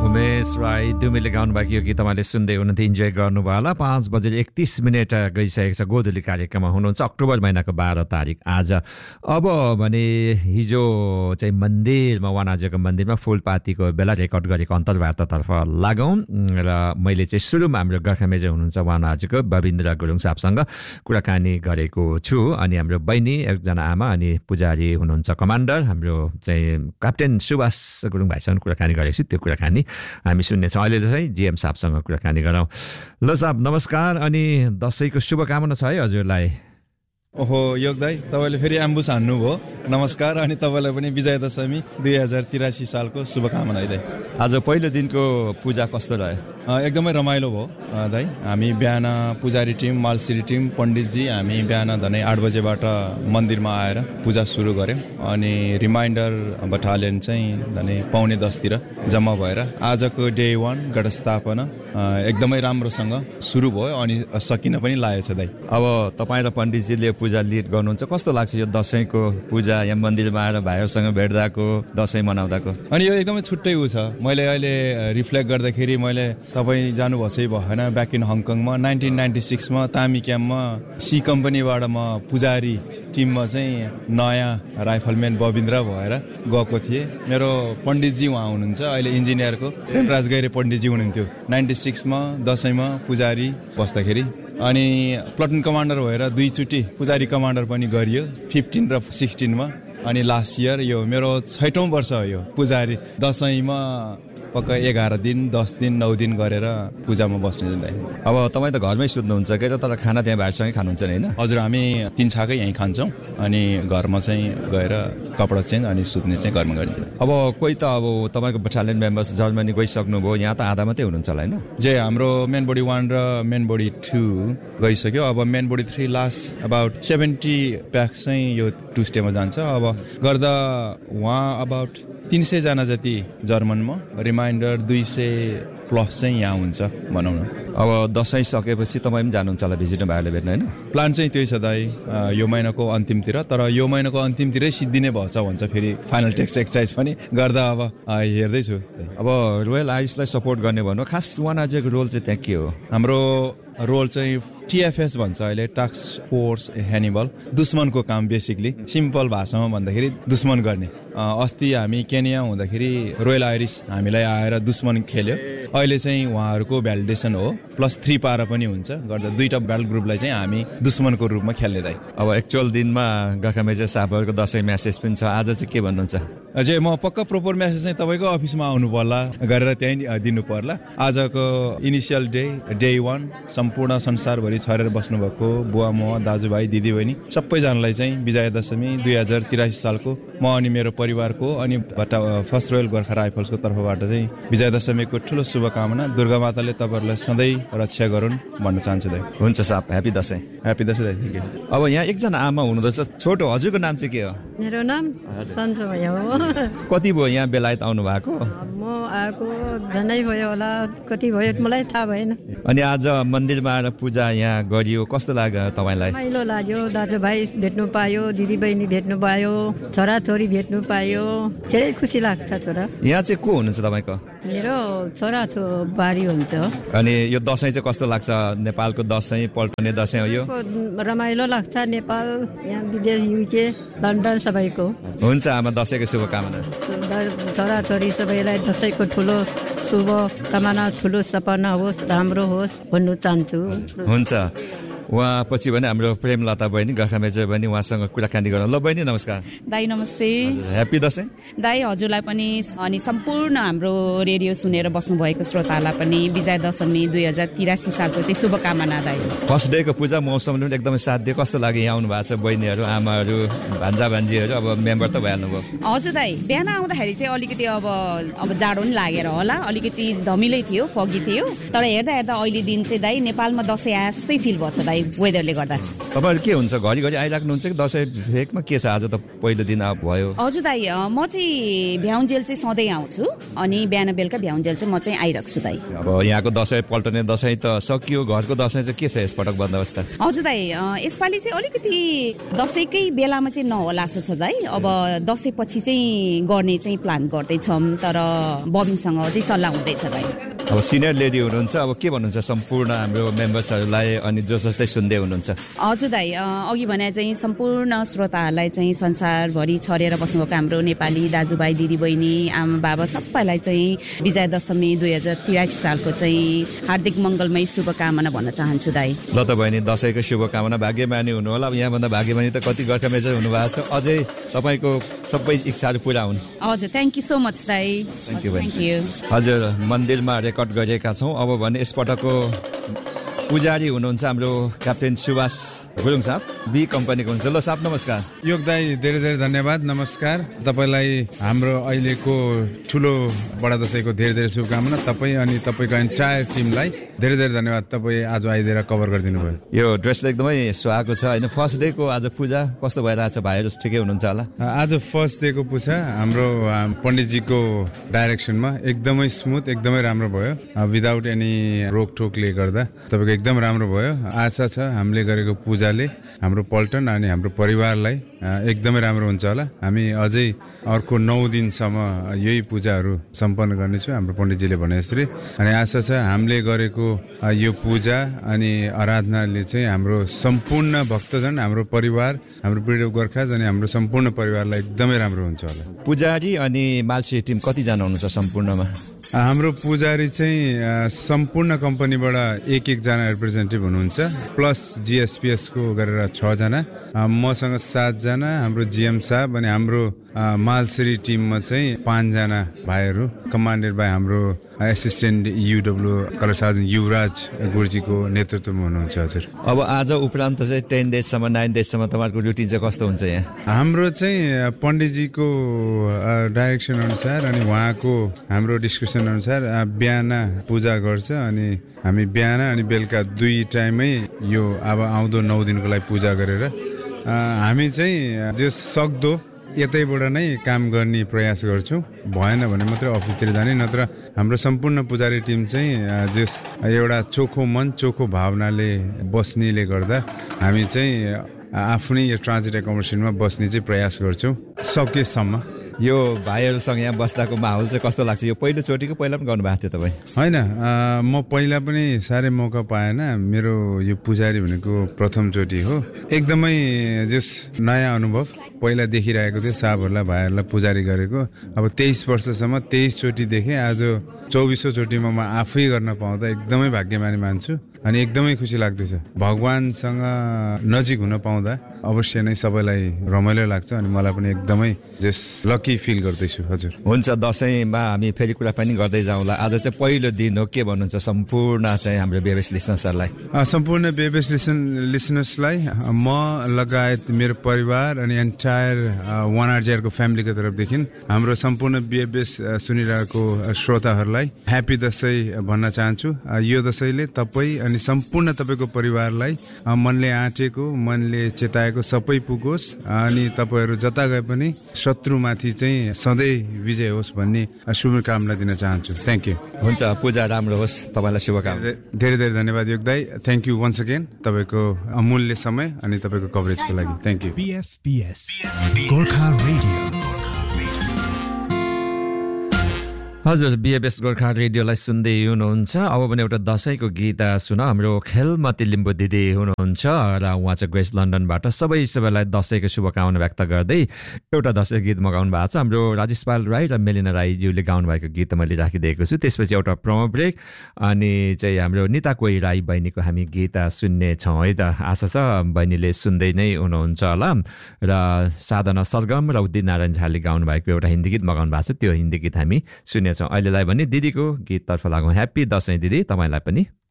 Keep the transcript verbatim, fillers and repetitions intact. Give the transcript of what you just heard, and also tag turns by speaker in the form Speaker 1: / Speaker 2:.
Speaker 1: उमेश राई दुमीले गाउनुभएको यो गीत तपाईँले सुन्दै हुनुहुन्थ्यो, इन्जोय गर्नुभयो होला। पाँच बजेर एकतिस मिनट गइसकेको छ। गोधुली कार्यक्रममा हुनुहुन्छ, अक्टोबर महिनाको बाह्र तारिक आज। अब भने हिजो चाहिँ मन्दिरमा वानाजीको मन्दिरमा फुलपातीको बेला रेकर्ड गरेको अन्तर्वार्तातर्फ लागौँ र मैले चाहिँ सुरुमा हाम्रो गर्खामेजे हुनुहुन्छ वानाजीको बबिन्द्र गुरुङ साहबसँग कुराकानी गरेको छु। अनि हाम्रो बहिनी एकजना आमा अनि पुजारी हुनुहुन्छ कमान्डर हाम्रो चाहिँ क्याप्टेन सुभाष गुरुङ भाइसँग कुराकानी गरेको छु। त्यो कुराकानी हामी सुन्नेछौँ। अहिले चाहिँ जिएम साहबसँग कुराकानी गरौँ। ल साहब नमस्कार, अनि दसैँको शुभकामना छ है हजुरलाई।
Speaker 2: ओहो योग दाई, तपाईँले फेरि एम्बुस हान्नुभयो। नमस्कार, अनि तपाईँलाई पनि विजय दशमी दुई हजार तिरासी सालको शुभकामना है दाई।
Speaker 1: आज पहिलो दिनको पूजा कस्तो रह्यो?
Speaker 2: एकदमै रमाइलो भयो दाई। हामी बिहान पुजारी टिम, मालसिरी टिम, पण्डितजी हामी बिहान धनै आठ बजेबाट मन्दिरमा आएर पूजा सुरु गऱ्यौँ। अनि रिमाइन्डर बटालियन चाहिँ धनै पाउने दसतिर जम्मा भएर आजको डे वान घटस्थापना एकदमै राम्रोसँग सुरु भयो अनि सकिन पनि लागेको छ दाई।
Speaker 1: अब तपाईँ र पण्डितजीले पूजा लिड गर्नुहुन्छ, कस्तो लाग्छ यो दसैँको पूजा यहाँ मन्दिरमा आएर भाइहरूसँग भेट्दाको, दसैँ मनाउँदाको?
Speaker 2: अनि यो एकदमै छुट्टै उ छ। मैले अहिले रिफ्लेक्ट गर्दाखेरि मैले तपाईँ जानुभएको चाहिँ भएन, ब्याक इन हङकङमा नाइन्टिन नाइन्टी सिक्समा तामी क्याम्पमा सी कम्पनीबाट म पुजारी टिममा चाहिँ नयाँ राइफलम्यान बबिन्द्र भएर गएको थिएँ। मेरो पण्डितजी उहाँ हुनुहुन्छ, अहिले इन्जिनियरको प्रेमराज गैरे पण्डितजी हुनुहुन्थ्यो। नाइन्टी सिक्समा दसैँमा पुजारी बस्दाखेरि अनि प्लटुन कमान्डर भएर दुईचोटि पुजारी कमान्डर पनि गरियो, फिफ्टिन र सिक्सटिनमा। अनि लास्ट इयर यो मेरो छैटौँ वर्ष हो यो पुजारी। दसैँमा पक्का एघार दिन दस दिन नौ दिन गरेर पूजामा बस्ने दाइ।
Speaker 1: अब तपाईँ त घरमै सुत्नुहुन्छ के, तर खाना त्यहाँ भाइसँगै खानुहुन्छ नि होइन?
Speaker 2: हजुर, हामी तिन छाकै यहीँ खान्छौँ अनि घरमा चाहिँ गएर कपडा चेन्ज अनि सुत्ने चाहिँ घरमा गरिन्छ।
Speaker 1: अब कोही त अब तपाईँको बटालियन मेम्बर्स जर्मनी गइसक्नुभयो, यहाँ त आधा मात्रै हुनुहुन्छ होला होइन?
Speaker 2: जे हाम्रो मेन बोडी वान र मेन बोडी टू गइसक्यो। अब main body three last about seventy packs चाहिँ यो टु स्टेमा जान्छ। अब गर्दा उहाँ अबाउट तीन सय जना जति जर्मनमा, रिमाइन्डर दुई सय प्लस चाहिँ यहाँ हुन्छ भनौँ न।
Speaker 1: अब दसैँ सकेपछि तपाईँ पनि जानुहुन्छ होला भिजिटमा भाइहरूले भेट्नु होइन?
Speaker 2: प्लान चाहिँ त्यही छ दाइ, यो महिनाको अन्तिमतिर। तर यो महिनाको अन्तिमतिरै सिद्धिने भएछ भन्छ फेरि फाइनल टेक्स्ट एक्सर्साइज पनि गर्दा अब हेर्दैछु।
Speaker 1: अब रोयल आइसलाई सपोर्ट गर्ने भन्नु, खास वानाजीको रोल चाहिँ त्यहाँ के हो?
Speaker 2: हाम्रो रोल चाहिँ टिएफएस भन्छ अहिले, टास्क फोर्स ह्यानिबल। दुश्मनको काम बेसिकली, सिम्पल भाषामा भन्दाखेरि दुश्मन गर्ने। अस्ति हामी केनिया हुँदाखेरि रोयल आइरिस हामीलाई आएर दुश्मन खेल्यो। अहिले चाहिँ उहाँहरूको भ्यालिडेसन हो, प्लस थ्री पारा पनि हुन्छ गर्दा दुईवटा ब्याल्ट ग्रुपलाई चाहिँ हामी दुश्मनको रूपमा खेल्ने दाइ।
Speaker 1: अब एक्चुअल दिनमा गर्खामेजे साहबहरूको दसैँ म्यासेज पनि छ, आज चाहिँ के भन्नुहुन्छ?
Speaker 2: अझै म पक्का प्रोपर म्यासेज चाहिँ तपाईँको अफिसमा आउनु पर्ला गरेर त्यहीँ दिनु पर्ला। आजको इनिसियल डे डे वान सम्पूर्ण संसारभरि छरेर बस्नुभएको बुवा म दाजुभाइ दिदीबहिनी सबैजनालाई चाहिँ विजय दशमी दुई हजार तिरासी सालको म अनि मेरो परिवारको अनि फर्स्ट रोयल गोर्खा राइफल्सको तर्फबाट चाहिँ विजय दशमीको ठुलो शुभकामना। दुर्गा माताले तपाईँहरूलाई सधैँ रक्षा गरून् भन्न चाहन्छु दाइ।
Speaker 1: हुन्छ साहब, ह्याप्पी दसैँ।
Speaker 2: ह्याप्पी दसैँ दाइ। Thank you.
Speaker 1: अब यहाँ एकजना आमा हुनुहुँदो रहेछ, छोटो, हजुरको नाम चाहिँ के हो?
Speaker 3: मेरो नाम सन्जो भयो।
Speaker 1: कति भयो यहाँ बेलायत आउनु भएको?
Speaker 3: म आएको झन्डै भयो होला, कति भयो मलाई थाहा भएन।
Speaker 1: अनि आज मन्दिरमा आएर पूजा यहाँ गरियो, कस्तो लाग्यो तपाईँलाई?
Speaker 3: रमाइलो लाग्यो, दाजुभाइ भेट्नु पायो, दिदीबहिनी भेट्नु पायो, छोराछोरी भेट्नु पायो, धेरै खुसी लाग्छ। छोरा
Speaker 1: यहाँ चाहिँ को हुनुहुन्छ तपाईँको?
Speaker 3: मेरो छोरा छो बारी हुन्छ।
Speaker 1: अनि यो दसैँ चाहिँ कस्तो लाग्छ? नेपालको दसैँ पल्टने दसैँ हो यो?
Speaker 3: रमाइलो लाग्छ। नेपाल, यहाँ विदेश, युके, लन्डन सबैको
Speaker 1: हुन्छ आमा, दसैँको शुभकामना।
Speaker 3: छोराछोरी सबैलाई दसैँको ठुलो शुभकामना, ठुलो सपना होस्, राम्रो होस् भन्नु चाहन्छु।
Speaker 1: हुन्छ। उहाँ पछि भने हाम्रो प्रेमलता बहिनी गर्खामेजे बहिनी, उहाँसँग कुराकानी गरौँ। ल बहिनी नमस्कार।
Speaker 4: दाई नमस्ते।
Speaker 1: ह्याप्पी दसैँ
Speaker 4: दाई, हजुरलाई पनि अनि सम्पूर्ण हाम्रो रेडियो सुनेर बस्नुभएको श्रोतालाई पनि विजय दशमी दुई हजार तिरासी सालको चाहिँ शुभकामना दाई।
Speaker 1: फर्स्ट डेको पूजा मौसमले पनि एकदमै साथ दियो, कस्तो लाग्यो यहाँ आउनु भएको छ बहिनीहरू, आमाहरू, भान्जा भान्जीहरू, अब मेम्बर त भइहाल्नु भयो?
Speaker 4: हजुर दाई, बिहान आउँदाखेरि चाहिँ अलिकति अब अब जाडो पनि लागेर होला, अलिकति धमिलै थियो, फगी थियो। तर हेर्दा हेर्दा अहिले दिन चाहिँ दाई नेपालमा दसैँ आए जस्तै फिल भएको छ दाई। दाइ वेदरले गर्दा।
Speaker 1: तपाईँहरू के हुन्छ घरिघरि आइराख्नुहुन्छ कि दसैँ भेकमा के छ? आज त पहिलो दिन भयो।
Speaker 4: हजुर दाइ, म चाहिँ भ्याउन्जेल चाहिँ सधैँ आउँछु अनि बिहान बेलुका भ्याउन्जेल चाहिँ म चाहिँ आइराख्छु दाइ।
Speaker 1: अब यहाँको दसैँ पल्टने दसैँ त सकियो, घरको दसैँ चाहिँ के छ यसपटक बन्दोबस्त?
Speaker 4: हजुर दाइ, यसपालि चाहिँ अलिकति दसैँकै बेलामा चाहिँ नहोला जस्तो छ दाइ। अब दसैँ पछि चाहिँ गर्ने चाहिँ प्लान गर्दैछौँ, तर बबिनसँग चाहिँ सल्लाह हुँदैछ दाइ।
Speaker 1: अब सिनियर लेडी हुनुहुन्छ, अब के भन्नुहुन्छ सम्पूर्ण हाम्रो मेम्बर्सहरूलाई अनि जो जस्तै सुन्दै हुनुहुन्छ?
Speaker 4: हजुर दाइ, अघि भने चाहिँ सम्पूर्ण श्रोताहरूलाई चाहिँ संसारभरि छरेर बस्नुभएको हाम्रो नेपाली दाजुभाइ दिदीबहिनी आमा बाबा सबैलाई चाहिँ विजया दशमी दुई हजार तिरासी सालको चाहिँ हार्दिक मङ्गलमय शुभकामना भन्न चाहन्छु दाइ।
Speaker 1: ल त बहिनी, दसैँको शुभकामना। भाग्यमानी हुनु होला। अब यहाँभन्दा भाग्यमानी त कति गर्का मेजर हुनुभएको छ। अझै तपाईँको सबै इच्छाहरू पुरा हुन्।
Speaker 4: हजुर, थ्याङ्क यू सो मच दाइ।
Speaker 1: Thank you
Speaker 4: thank you.
Speaker 1: हजुर, मन्दिरमा रेकर्ड गरेका छौँ। अब भने यसपटकको पुजारी हुनुहुन्छ हाम्रो क्याप्टेन सुभाष गुरुङ साहब, बी कम्पनीको हुन्छ। ल साहब नमस्कार।
Speaker 5: योग दाई धेरै धेरै धन्यवाद, नमस्कार। तपाईँलाई हाम्रो अहिलेको ठुलो बडा दसैँको धेरै धेरै शुभकामना। तपाईँ अनि तपाईँको एन्टायर टिमलाई धेरै धेरै धन्यवाद। तपाईँ आज आइदिएर कभर गरिदिनु भयो।
Speaker 1: यो ड्रेसले एकदमै सुहाएको छ होइन। फर्स्ट डेको आज पूजा कस्तो भइरहेछ? भाइहरू ठिकै हुनुहुन्छ होला?
Speaker 5: आज फर्स्ट डेको पूजा हाम्रो पण्डितजीको डाइरेक्सनमा एकदमै स्मुथ, एकदमै राम्रो भयो, विदाउट एनी रोकटोकले गर्दा तपाईँको एकदम राम्रो भयो। आशा छ हामीले गरेको पूजाले हाम्रो पल्टन अनि हाम्रो परिवारलाई एकदमै राम्रो हुन्छ होला। हामी अझै अर्को नौ दिनसम्म यही पूजाहरू सम्पन्न गर्नेछौँ हाम्रो पण्डितजीले भने जसरी। अनि आशा छ हामीले गरेको यो पूजा अनि आराधनाले चाहिँ हाम्रो सम्पूर्ण भक्तजन, हाम्रो परिवार, हाम्रो पीडित गोर्खाज अनि हाम्रो सम्पूर्ण परिवारलाई एकदमै राम्रो हुन्छ होला।
Speaker 1: पुजारी अनि मालसी टिम कतिजना हुनुहुन्छ सम्पूर्णमा?
Speaker 5: हाम्रो पुजारी चाहिँ सम्पूर्ण कम्पनीबाट एक एकजना रिप्रेजेन्टेटिभ हुनुहुन्छ, प्लस जिएसपिएसको गरेर छजना, मसँग सातजना, हाम्रो जिएम साहब अनि हाम्रो मालसरी टिममा चाहिँ पाँचजना भाइहरू कमान्डेड बाई हाम्रो एसिस्टेन्ट युडब्ल्यू कलर सार्जन युवराज गुरुजीको नेतृत्वमा हुनुहुन्छ। हजुर,
Speaker 1: अब आज उपरान्त चाहिँ टेन डेजसम्म नाइन डेजसम्म तपाईँहरूको रुटिन चाहिँ कस्तो हुन्छ यहाँ?
Speaker 5: हाम्रो चाहिँ पण्डितजीको डाइरेक्सन अनुसार अनि उहाँको हाम्रो डिस्कसन अनुसार बिहान पूजा गर्छ अनि हामी बिहान अनि बेलुका दुई टाइमै यो अब आउँदो नौ दिनको लागि पूजा गरेर हामी चाहिँ जो सक्दो यतैबाट नै काम गर्ने प्रयास गर्छौँ। भएन भने मात्रै अफिसतिर जाने, नत्र हाम्रो सम्पूर्ण पुजारी टिम चाहिँ जस एउटा चोखो मन चोखो भावनाले बस्नेले गर्दा हामी चाहिँ आफ्नै यो ट्रान्जिट एकोमोडेसनमा बस्ने चाहिँ प्रयास गर्छौँ सकेसम्म।
Speaker 1: यो भाइहरूसँग यहाँ बस्दाको माहौल चाहिँ कस्तो लाग्छ? यो पहिलोचोटिको पहिला पनि गर्नुभएको थियो तपाईँ?
Speaker 5: होइन, म पहिला पनि साह्रै मौका पाएन। मेरो यो पुजारी भनेको प्रथमचोटि हो। एकदमै जस नयाँ अनुभव पहिला देखिरहेको थियो साहबहरूलाई भाइहरूलाई पुजारी गरेको। अब तेइस वर्षसम्म तेइसचोटि देखेँ। आज चौबिसौँ चोटिमा म आफै गर्न पाउँदा एकदमै भाग्यमानी मान्छु अनि एकदमै खुसी लाग्दैछ। भगवान्सँग नजिक हुन पाउँदा अवश्य नै सबैलाई रमाइलो लाग्छ अनि मलाई पनि एकदमै जस लकी फिल गर्दैछु। हजुर,
Speaker 1: हुन्छ। दसैँमा हामी फेरि कुरा पनि गर्दै जाउँला। आज चाहिँ पहिलो दिन हो, के भन्नुहुन्छ सम्पूर्ण चाहिँ हाम्रो बेबेस लिसनर्सहरूलाई?
Speaker 5: सम्पूर्ण बेबेस लिसन लिसनर्सलाई म लगायत मेरो परिवार अनि एन्टायर वान आरजिआरको फ्यामिलीको तर्फदेखि हाम्रो सम्पूर्ण बेबेस सुनिरहेको श्रोताहरूलाई ह्याप्पी दसैँ भन्न चाहन्छु। यो दसैँले तपाईँ अनि सम्पूर्ण तपाईँको परिवारलाई मनले आँटेको, मनले चेताएको सबै पुगोस् अनि तपाईँहरू जता गए पनि शत्रुमाथि चाहिँ सधैँ विजय होस् भन्ने शुभकामना दिन चाहन्छु। Thank you.
Speaker 1: हुन्छ, पूजा राम्रो होस्, तपाईँलाई शुभकामना।
Speaker 5: धेरै धेरै धन्यवाद योग दाई। थ्याङ्क यू वन्स अगेन तपाईँको अमूल्य समय अनि तपाईँको कभरेजको लागि। Thank you.
Speaker 6: बीएफपीएस गोर्खा रेडियो।
Speaker 1: हजुर, बिएफएस गोर्खा रेडियोलाई सुन्दै हुनुहुन्छ। अब पनि एउटा दसैँको गीत सुन। हाम्रो खेलमती लिम्बू दिदी हुनुहुन्छ र उहाँ चाहिँ ग्रेस लन्डनबाट सबै सबैलाई दसैँको शुभकामना व्यक्त गर्दै एउटा दसैँ गीत मगाउनु भएको छ। हाम्रो राजेश पाल राई र मेलिना राईज्यूले गाउनुभएको गीत मैले राखिदिएको छु। त्यसपछि एउटा प्रोमो ब्रेक अनि चाहिँ हाम्रो निता कोही राई बहिनीको हामी गीत सुन्नेछौँ है त। आशा छ बहिनीले सुन्दै नै हुनुहुन्छ होला। र साधना सरगम र उदित नारायण झाले गाउनुभएको एउटा हिन्दी गीत मगाउनु भएको छ, त्यो हिन्दी गीत हामी सुन्ने अहिलेलाई भने दिदीको गीततर्फ लागौँ। ह्याप्पी दसैँ दिदी, तपाईँलाई पनि।